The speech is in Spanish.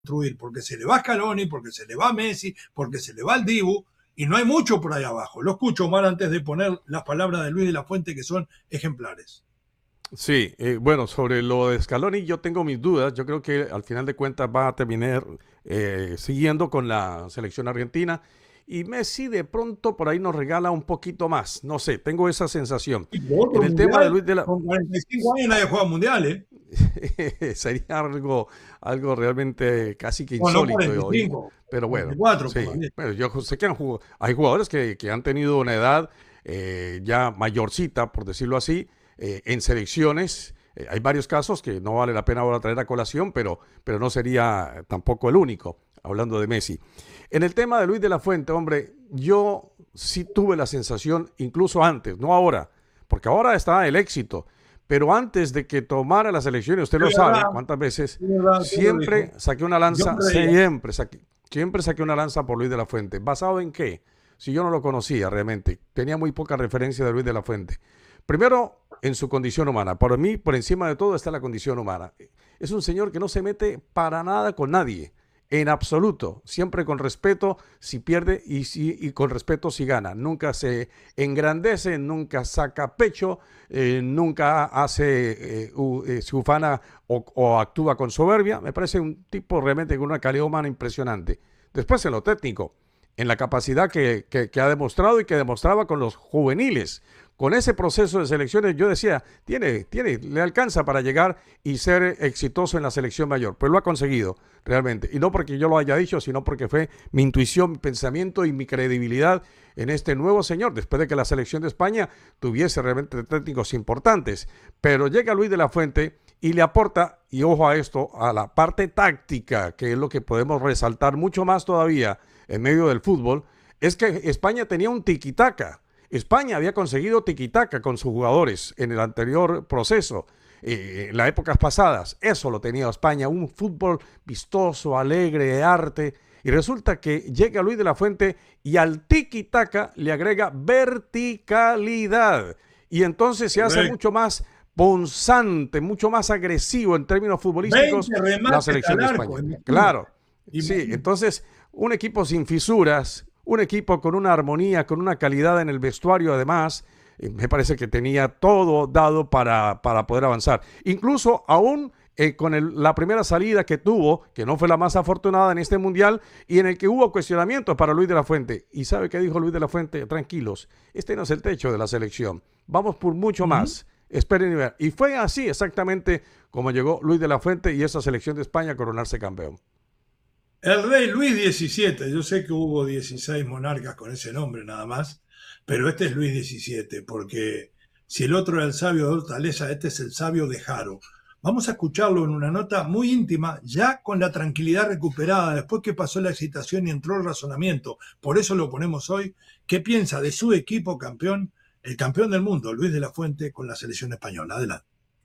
construir, porque se le va Scaloni, porque se le va Messi, porque se le va el Dibu, y no hay mucho por ahí abajo. Lo escucho, Omar, antes de poner las palabras de Luis de la Fuente, que son ejemplares. Sí, bueno, sobre lo de Scaloni yo tengo mis dudas. Yo creo que al final de cuentas va a terminar siguiendo con la selección argentina y Messi de pronto por ahí nos regala un poquito más. No sé, tengo esa sensación. Y por En otro el tema de mundial, Luis de la... con 45 años nadie juega mundial, ¿eh? sería algo realmente casi que Bueno, no insólito. 45, Pero bueno, 44 por sí. ahí. Bueno, yo sé que hay jugadores que han tenido una edad ya mayorcita, por decirlo así, en selecciones. Hay varios casos que no vale la pena ahora traer a colación, pero no sería tampoco el único, hablando de Messi. En el tema de Luis de la Fuente, hombre, yo sí tuve la sensación, incluso antes, no ahora, porque ahora está el éxito, pero antes de que tomara las elecciones, usted Es lo sabe, verdad, cuántas veces, es verdad, usted lo siempre dijo. saqué una Yo lanza, creía. siempre saqué una lanza por Luis de la Fuente. ¿Basado en qué? Si yo no lo conocía realmente, tenía muy poca referencia de Luis de la Fuente. Primero, en su condición humana. Para mí, por encima de todo, está la condición humana. Es un señor que no se mete para nada con nadie, en absoluto. Siempre con respeto si pierde y con respeto si gana. Nunca se engrandece, nunca saca pecho, nunca hace se ufana o actúa con soberbia. Me parece un tipo realmente con una calidad humana impresionante. Después, en lo técnico, en la capacidad que ha demostrado y que demostraba con los juveniles. Con ese proceso de selecciones, yo decía, le alcanza para llegar y ser exitoso en la selección mayor. Pues lo ha conseguido, realmente. Y no porque yo lo haya dicho, sino porque fue mi intuición, mi pensamiento y mi credibilidad en este nuevo señor, después de que la selección de España tuviese realmente técnicos importantes. Pero llega Luis de la Fuente y le aporta, y ojo a esto, a la parte táctica, que es lo que podemos resaltar mucho más todavía en medio del fútbol, es que España tenía un tiquitaca. España había conseguido tiquitaca con sus jugadores en el anterior proceso, en las épocas pasadas. Eso lo tenía España, un fútbol vistoso, alegre, de arte. Y resulta que llega Luis de la Fuente y al tiquitaca le agrega verticalidad. Y entonces se hace Correcto. mucho más punzante, mucho más agresivo en términos futbolísticos 20 la remates selección al de arco, España. imagínate. Claro, sí, Imagínate. entonces un equipo sin fisuras, un equipo con una armonía, con una calidad en el vestuario además, me parece que tenía todo dado para poder avanzar. Incluso aún con la primera salida que tuvo, que no fue la más afortunada en este mundial, y en el que hubo cuestionamientos para Luis de la Fuente. ¿Y sabe qué dijo Luis de la Fuente? Tranquilos, este no es el techo de la selección, vamos por mucho Ujú. más. Esperen y vean. Y fue así exactamente como llegó Luis de la Fuente y esa selección de España a coronarse campeón. El rey Luis XVII, yo sé que hubo 16 monarcas con ese nombre nada más, pero este es Luis XVII, porque si el otro era el sabio de Hortaleza, este es el sabio de Jaro. Vamos a escucharlo en una nota muy íntima, ya con la tranquilidad recuperada, después que pasó la excitación y entró el razonamiento. Por eso lo ponemos hoy. ¿Qué piensa de su equipo campeón, el campeón del mundo, Luis de la Fuente, con la selección española? Adelante.